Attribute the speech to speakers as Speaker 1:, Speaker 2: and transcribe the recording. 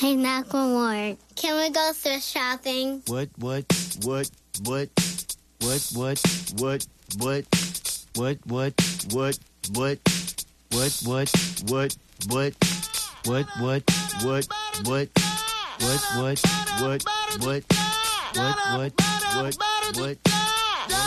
Speaker 1: Hey, Macklemore, can we go thrift shopping?
Speaker 2: What? What?